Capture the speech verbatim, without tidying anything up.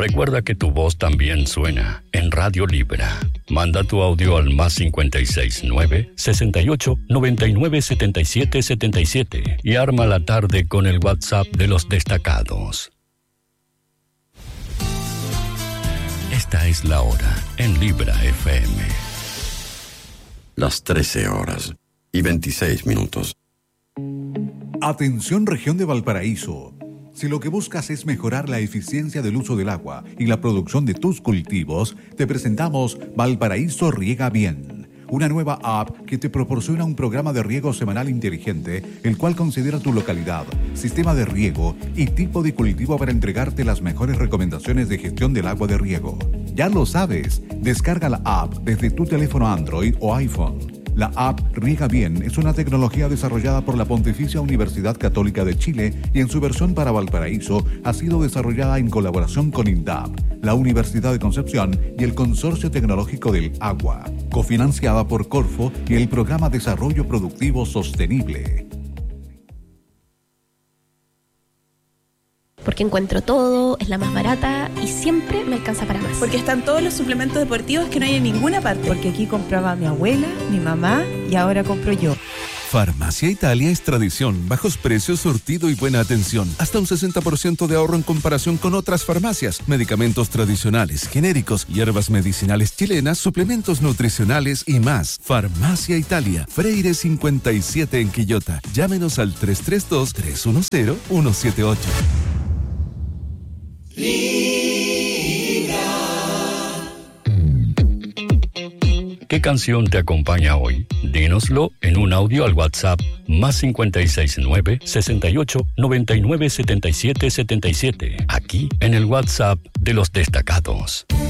Recuerda que tu voz también suena en Radio Libra. Manda tu audio al más cincuenta y seis nueve, sesenta y ocho, noventa y nueve, setenta y siete, setenta y siete y arma la tarde con el WhatsApp de los destacados. Esta es la hora en Libra F M. Las trece horas y veintiséis minutos. Atención, región de Valparaíso. Si lo que buscas es mejorar la eficiencia del uso del agua y la producción de tus cultivos, te presentamos Valparaíso Riega Bien, una nueva app que te proporciona un programa de riego semanal inteligente, el cual considera tu localidad, sistema de riego y tipo de cultivo para entregarte las mejores recomendaciones de gestión del agua de riego. Ya lo sabes, descarga la app desde tu teléfono Android o iPhone. La app Riega Bien es una tecnología desarrollada por la Pontificia Universidad Católica de Chile y en su versión para Valparaíso ha sido desarrollada en colaboración con INDAP, la Universidad de Concepción y el Consorcio Tecnológico del Agua, cofinanciada por Corfo y el Programa Desarrollo Productivo Sostenible. Porque encuentro todo, es la más barata y siempre me alcanza para más. Porque están todos los suplementos deportivos que no hay en ninguna parte. Porque aquí compraba mi abuela, mi mamá y ahora compro yo. Farmacia Italia es tradición, bajos precios, surtido y buena atención. Hasta un sesenta por ciento de ahorro en comparación con otras farmacias. Medicamentos tradicionales, genéricos, hierbas medicinales chilenas, suplementos nutricionales y más. Farmacia Italia, Freire cincuenta y siete en Quillota. Llámenos al tres tres dos, tres uno cero, uno siete ocho. ¿Qué canción te acompaña hoy? Dínoslo en un audio al WhatsApp más cincuenta y seis nueve, sesenta y ocho, noventa y nueve, setenta y siete, setenta y siete. Aquí en el WhatsApp de los destacados.